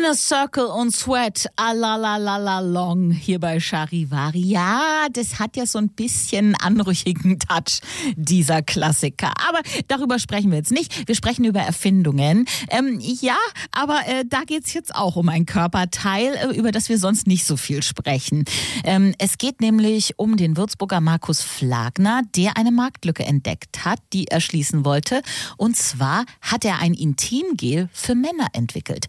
Inner Circle und Sweat, la long hier bei Charivari. Ja, das hat ja so ein bisschen anrüchigen Touch, dieser Klassiker. Aber darüber sprechen wir jetzt nicht. Wir sprechen über Erfindungen. Aber da geht's jetzt auch um ein Körperteil, über das wir sonst nicht so viel sprechen. Es geht nämlich um den Würzburger Markus Flagner, der eine Marktlücke entdeckt hat, die er schließen wollte. Und zwar hat er ein Intimgel für Männer entwickelt.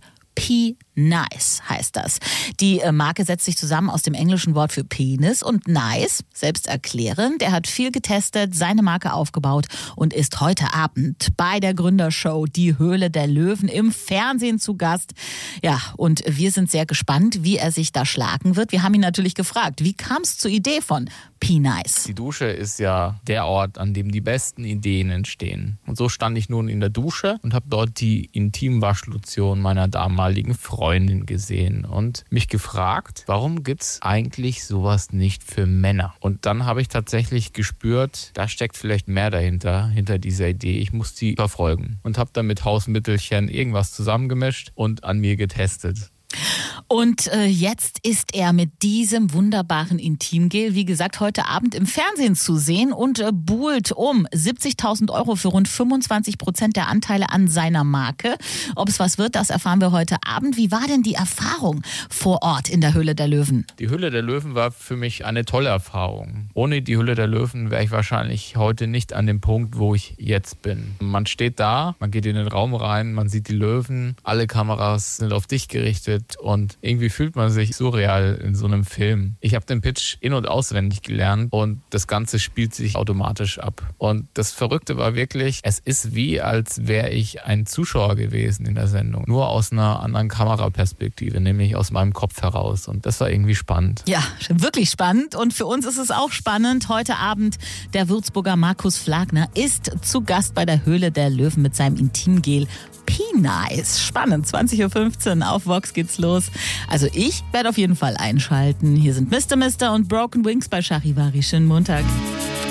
P-Nice heißt das. Die Marke setzt sich zusammen aus dem englischen Wort für Penis und Nice, selbsterklärend. Er hat viel getestet, seine Marke aufgebaut und ist heute Abend bei der Gründershow Die Höhle der Löwen im Fernsehen zu Gast. Ja, und wir sind sehr gespannt, wie er sich da schlagen wird. Wir haben ihn natürlich gefragt, wie kam es zur Idee von P-Nice? Die Dusche ist ja der Ort, an dem die besten Ideen entstehen. Und so stand ich nun in der Dusche und habe dort die Intimwaschlotion meiner damaligen Freundin gesehen und mich gefragt, warum gibt's eigentlich sowas nicht für Männer? Und dann habe ich tatsächlich gespürt, da steckt vielleicht mehr dahinter, hinter dieser Idee. Ich muss die verfolgen und habe dann mit Hausmittelchen irgendwas zusammengemischt und an mir getestet. Und jetzt ist er mit diesem wunderbaren Intimgel, wie gesagt, heute Abend im Fernsehen zu sehen und buhlt um 70.000 € für rund 25% der Anteile an seiner Marke. Ob es was wird, das erfahren wir heute Abend. Wie war denn die Erfahrung vor Ort in der Höhle der Löwen? Die Höhle der Löwen war für mich eine tolle Erfahrung. Ohne die Höhle der Löwen wäre ich wahrscheinlich heute nicht an dem Punkt, wo ich jetzt bin. Man steht da, man geht in den Raum rein, man sieht die Löwen, alle Kameras sind auf dich gerichtet und irgendwie fühlt man sich surreal in so einem Film. Ich habe den Pitch in- und auswendig gelernt und das Ganze spielt sich automatisch ab. Und das Verrückte war wirklich, es ist wie, als wäre ich ein Zuschauer gewesen in der Sendung. Nur aus einer anderen Kameraperspektive, nämlich aus meinem Kopf heraus. Und das war irgendwie spannend. Ja, wirklich spannend. Und für uns ist es auch spannend. Heute Abend der Würzburger Markus Flagner ist zu Gast bei der Höhle der Löwen mit seinem Intimgel P-Nice. Spannend. 20.15 Uhr auf Vox geht's los. Also ich werde auf jeden Fall einschalten. Hier sind Mr. und Broken Wings bei Charivari. Schönen Montag.